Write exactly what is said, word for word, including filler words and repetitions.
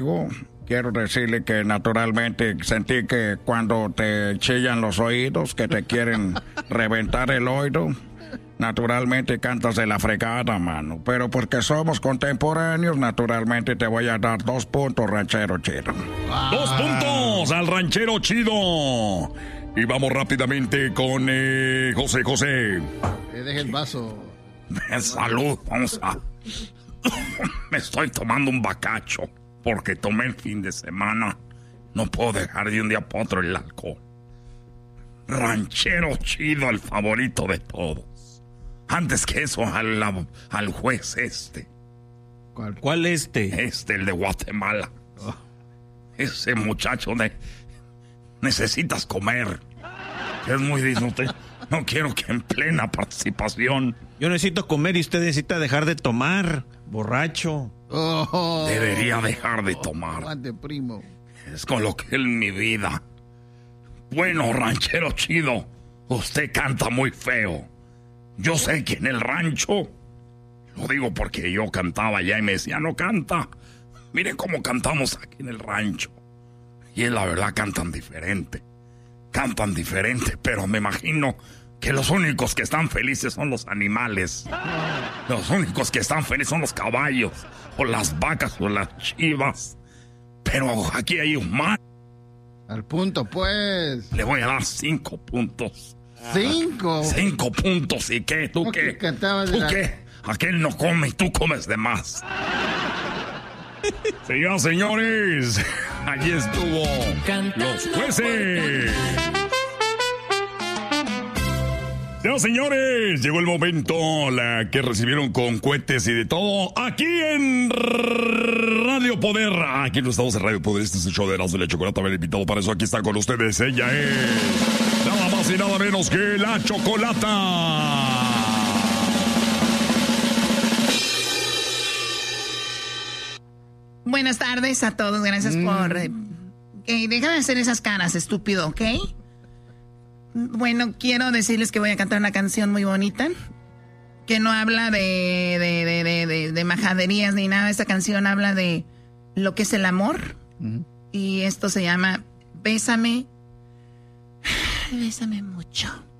Quiero decirle que naturalmente sentí que cuando te chillan los oídos, que te quieren reventar el oído, naturalmente cantas de la fregada, mano. Pero porque somos contemporáneos, naturalmente te voy a dar dos puntos, ranchero chido. Dos puntos al ranchero chido. Y vamos rápidamente con eh, José José. Eh, deje el vaso. Salud, vamos a... Me estoy tomando un bacacho. Porque tomé el fin de semana. No puedo dejar de un día para otro el alcohol. Ranchero chido, el favorito de todos. Antes que eso, al, al juez este. ¿Cuál, cuál este? Este, el de Guatemala. Oh. Ese muchacho de... Necesitas comer. Es muy disfrute. No quiero que en plena participación... Yo necesito comer y usted necesita dejar de tomar, borracho. Oh, Debería dejar de tomar. Aguante, primo. Es con lo que en mi vida. Bueno, ranchero chido, usted canta muy feo. Yo sé que en el rancho, lo digo porque yo cantaba allá y me decía, no canta. Miren cómo cantamos aquí en el rancho. Y es la verdad, cantan diferente. Cantan diferente, pero me imagino que los únicos que están felices son los animales. Los únicos que están felices son los caballos, o las vacas, o las chivas. Pero aquí hay humanos. Al punto, pues. Le voy a dar cinco puntos. ¿Cinco? Cinco puntos. ¿Y qué? ¿Tú qué? ¿Tú la... qué? Aquel no come y tú comes de más. Señoras, señores, allí estuvo los jueces. Señoras, señores, llegó el momento, la que recibieron con cohetes y de todo, aquí en Radio Poder. Aquí no estamos en Radio Poder, este es el show de Erasmo y la Chocolata. Haber invitado para eso, aquí está con ustedes. Ella es nada más y nada menos que la Chocolata. Buenas tardes a todos, gracias mm. por... Eh, eh, déjame hacer esas caras, estúpido, ¿ok? Bueno, quiero decirles que voy a cantar una canción muy bonita, que no habla de, de, de, de, de, de majaderías ni nada. Esta canción habla de lo que es el amor. Mm. Y esto se llama Bésame, Bésame mucho.